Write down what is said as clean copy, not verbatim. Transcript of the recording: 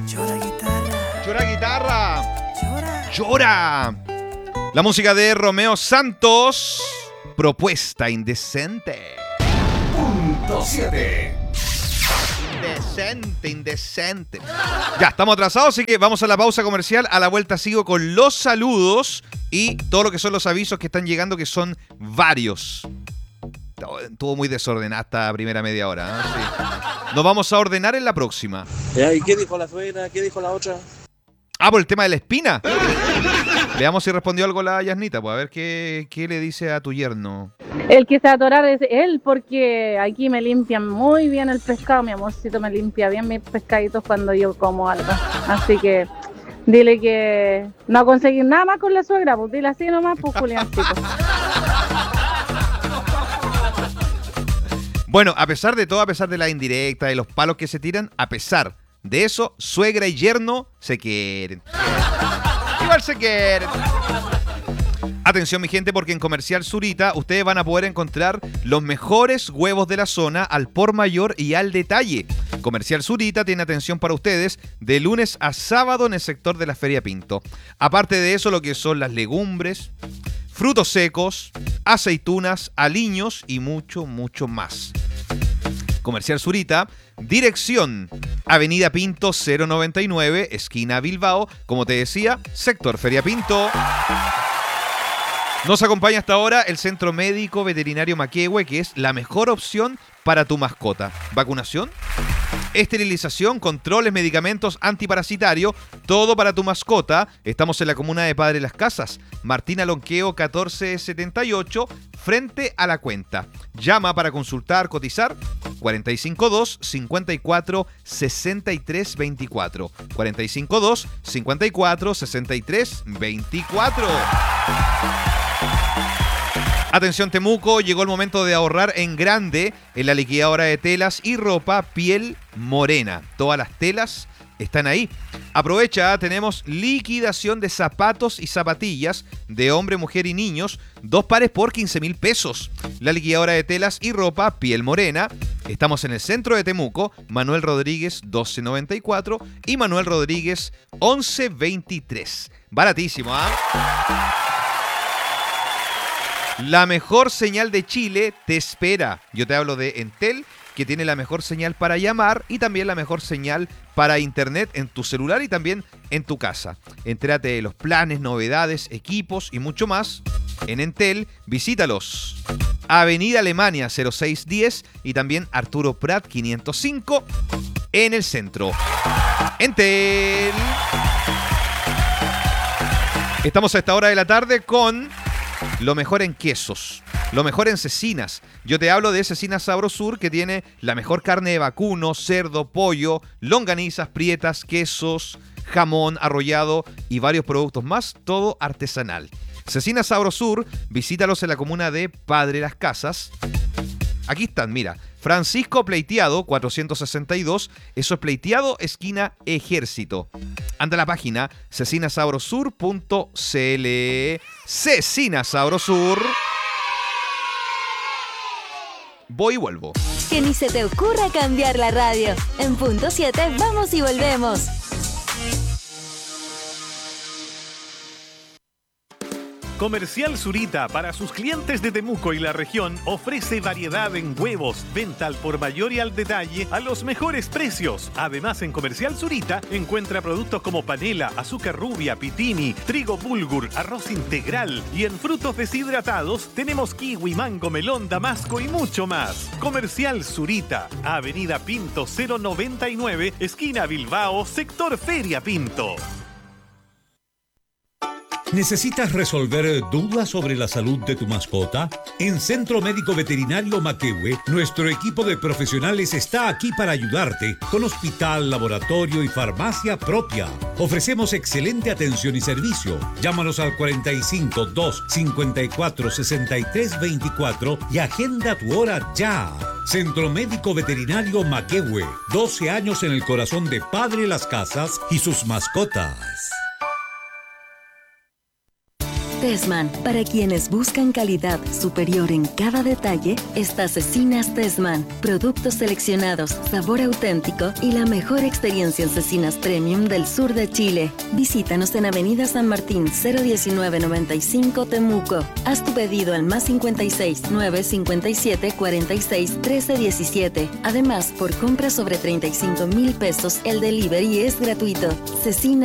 Llora guitarra. Llora guitarra. Llora. Llora. La música de Romeo Santos. Propuesta indecente. Punto 7. Indecente. Ya, estamos atrasados, así que vamos a la pausa comercial. A la vuelta sigo con los saludos y todo lo que son los avisos que están llegando, que son varios. Estuvo muy desordenada esta primera media hora, ¿eh? Sí. Nos vamos a ordenar en la próxima. ¿Y qué dijo la suegra? ¿Qué dijo la otra? Ah, por el tema de la espina. Veamos si respondió algo la Yasnita, pues a ver qué le dice a tu yerno. El que se atorar es él, porque aquí me limpian muy bien el pescado. Mi amorcito me limpia bien mis pescaditos cuando yo como algo. Así que dile que no conseguir nada más con la suegra, pues dile así nomás, pues Juliancito. Bueno, a pesar de todo, a pesar de la indirecta, de los palos que se tiran, a pesar de eso, suegra y yerno se quieren. Igual se quieren. Atención, mi gente, porque en Comercial Zurita ustedes van a poder encontrar los mejores huevos de la zona al por mayor y al detalle. Comercial Zurita tiene atención para ustedes de lunes a sábado en el sector de la Feria Pinto. Aparte de eso, lo que son las legumbres, frutos secos, aceitunas, aliños y mucho, mucho más. Comercial Zurita, dirección Avenida Pinto 099, esquina Bilbao, como te decía, sector Feria Pinto. Nos acompaña hasta ahora el Centro Médico Veterinario Maquehue, que es la mejor opción para tu mascota. ¿Vacunación? Esterilización, controles, medicamentos, antiparasitario, todo para tu mascota. Estamos en la comuna de Padre Las Casas, Martín Alonqueo 1478, frente a la cuenta. Llama para consultar, cotizar, 452-54-63-24. 452-54-63-24. Atención Temuco, llegó el momento de ahorrar en grande en la liquidadora de telas y ropa Piel Morena. Todas las telas están ahí. Aprovecha, tenemos liquidación de zapatos y zapatillas de hombre, mujer y niños, 2 pares por 15.000 pesos. La liquidadora de telas y ropa Piel Morena. Estamos en el centro de Temuco, Manuel Rodríguez 1294 y Manuel Rodríguez 1123. Baratísimo, ¿ah? La mejor señal de Chile te espera. Yo te hablo de Entel, que tiene la mejor señal para llamar y también la mejor señal para internet en tu celular y también en tu casa. Entérate de los planes, novedades, equipos y mucho más en Entel. Visítalos. Avenida Alemania 0610 y también Arturo Prat 505 en el centro. Entel. Estamos a esta hora de la tarde con lo mejor en quesos, lo mejor en cecinas. Yo te hablo de Cecinas Sabrosur, que tiene la mejor carne de vacuno, cerdo, pollo, longanizas, prietas, quesos, jamón, arrollado y varios productos más, todo artesanal. Cecinas Sabrosur, visítalos en la comuna de Padre Las Casas. Aquí están, mira, Francisco Pleiteado 462, eso es Pleiteado, esquina Ejército. Anda a la página cecinasabrosur.cl. Cecina Sabrosur. Voy y vuelvo. Que ni se te ocurra cambiar la radio. En punto 7 vamos y volvemos. Comercial Zurita, para sus clientes de Temuco y la región, ofrece variedad en huevos, venta al por mayor y al detalle a los mejores precios. Además, en Comercial Zurita encuentra productos como panela, azúcar rubia, pitini, trigo bulgur, arroz integral, y en frutos deshidratados tenemos kiwi, mango, melón, damasco y mucho más. Comercial Zurita, Avenida Pinto 099, esquina Bilbao, sector Feria Pinto. ¿Necesitas resolver dudas sobre la salud de tu mascota? En Centro Médico Veterinario Maquehue, nuestro equipo de profesionales está aquí para ayudarte con hospital, laboratorio y farmacia propia. Ofrecemos excelente atención y servicio. Llámanos al 45 2 54 63 24 y agenda tu hora ya. Centro Médico Veterinario Maquehue, 12 años en el corazón de Padre Las Casas y sus mascotas. Tessman, para quienes buscan calidad superior en cada detalle, está Cecinas Tessman. Productos seleccionados, sabor auténtico y la mejor experiencia en cecinas premium del sur de Chile. Visítanos en Avenida San Martín 01995 Temuco. Haz tu pedido al +56 957 46 13 17. Además, por compra sobre 35.000 pesos, el delivery es gratuito. Cecinas